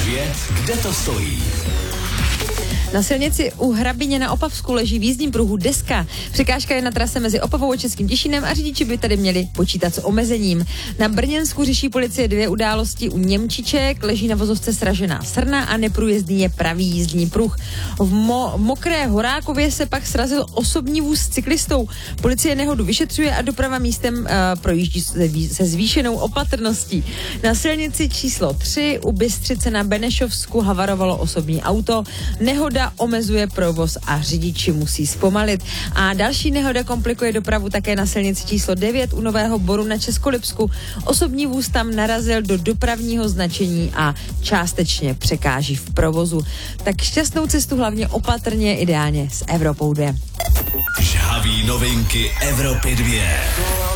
2, kde to stojí? Na silnici u Hrabině na Opavsku leží v jízdním pruhu deska. Překážka je na trase mezi Opavou a Českým Těšínem a řidiči by tady měli počítat s omezením. Na Brněnsku řeší policie 2 události u Němčiček, leží na vozovce sražená srna a neprůjezdný je pravý jízdní pruh. V Mokré Horákově se pak srazil osobní vůz s cyklistou. Policie nehodu vyšetřuje a doprava místem projíždí se zvýšenou opatrností. Na silnici číslo 3 u Bystřice na Benešovsku havarovalo osobní auto. Nehoda omezuje provoz a řidiči musí zpomalit. A další nehoda komplikuje dopravu také na silnici číslo 9 u Nového Boru na Českolipsku. Osobní vůz tam narazil do dopravního značení a částečně překáží v provozu. Tak šťastnou cestu hlavně opatrně, ideálně s Evropou 2. Žhavý novinky Evropy 2.